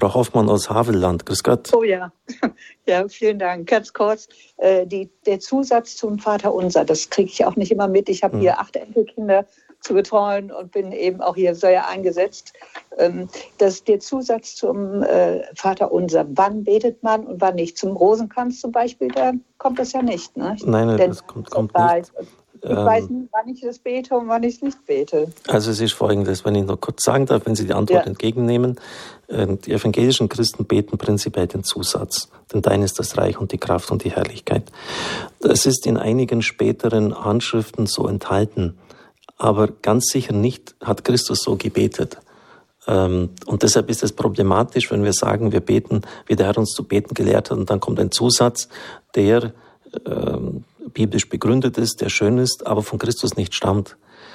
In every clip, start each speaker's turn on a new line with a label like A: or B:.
A: Frau Hoffmann aus Havelland. Grüß Gott.
B: Oh ja, ja, vielen Dank. Ganz kurz, der Zusatz zum Vaterunser, das kriege ich auch nicht immer mit. Ich habe hier 8 Enkelkinder zu betreuen und bin eben auch hier sehr eingesetzt. Der Zusatz zum Vaterunser, wann betet man und wann nicht? Zum Rosenkranz zum Beispiel, da kommt das ja nicht. Ne?
A: Nein, das kommt nicht.
B: Ich weiß nicht, wann ich das bete und wann ich es nicht bete.
A: Also es ist Folgendes, wenn ich noch kurz sagen darf, wenn Sie die Antwort entgegennehmen. Die evangelischen Christen beten prinzipiell den Zusatz, denn dein ist das Reich und die Kraft und die Herrlichkeit. Das ist in einigen späteren Handschriften so enthalten, aber ganz sicher nicht hat Christus so gebetet. Und deshalb ist es problematisch, wenn wir sagen, wir beten, wie der Herr uns zu beten gelehrt hat, und dann kommt ein Zusatz, der biblisch begründet ist, der schön ist, aber von Christus nicht stammt.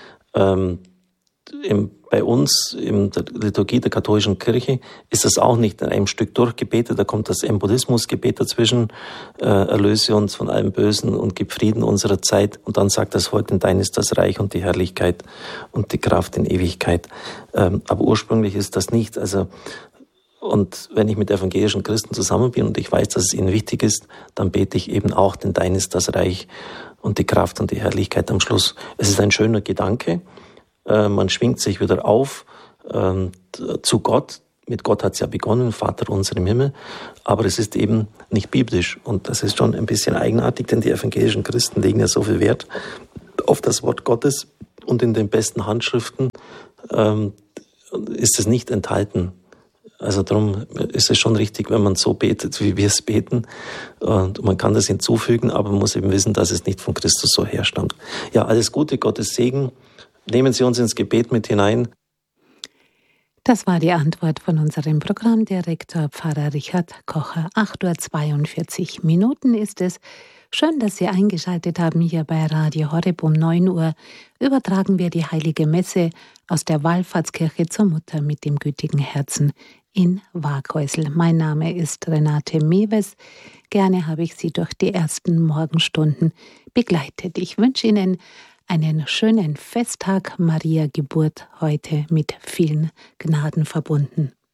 A: Bei uns in der Liturgie der katholischen Kirche ist das auch nicht in einem Stück durchgebetet, da kommt das Embolismusgebet dazwischen, erlöse uns von allem Bösen und gib Frieden unserer Zeit, und dann sagt das Volk, denn dein ist das Reich und die Herrlichkeit und die Kraft in Ewigkeit. Aber ursprünglich ist das nicht, und wenn ich mit evangelischen Christen zusammen bin und ich weiß, dass es ihnen wichtig ist, dann bete ich eben auch, denn dein ist das Reich und die Kraft und die Herrlichkeit am Schluss. Es ist ein schöner Gedanke, man schwingt sich wieder auf zu Gott. Mit Gott hat es ja begonnen, Vater unser im Himmel, aber es ist eben nicht biblisch, und das ist schon ein bisschen eigenartig, denn die evangelischen Christen legen ja so viel Wert auf das Wort Gottes, und in den besten Handschriften ist es nicht enthalten. Also darum ist es schon richtig, wenn man so betet, wie wir es beten. Und man kann das hinzufügen, aber man muss eben wissen, dass es nicht von Christus so herstammt. Ja, alles Gute, Gottes Segen. Nehmen Sie uns ins Gebet mit hinein.
C: Das war die Antwort von unserem Programmdirektor Pfarrer Richard Kocher. 8:42 Uhr ist es. Schön, dass Sie eingeschaltet haben hier bei Radio Horeb. Um 9 Uhr übertragen wir die Heilige Messe aus der Wallfahrtskirche zur Mutter mit dem gütigen Herzen in Waaghäusl. Mein Name ist Renate Mewes. Gerne habe ich Sie durch die ersten Morgenstunden begleitet. Ich wünsche Ihnen einen schönen Festtag, Maria Geburt heute mit vielen Gnaden verbunden.